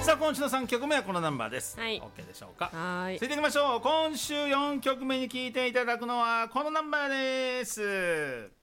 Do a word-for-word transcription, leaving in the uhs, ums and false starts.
さあ今週のさんきょくめはこのナンバーです、 はい、 OK でしょうか。 はい、 続いていきましょう。今週よんきょくめに聴いていただくのはこのナンバーです。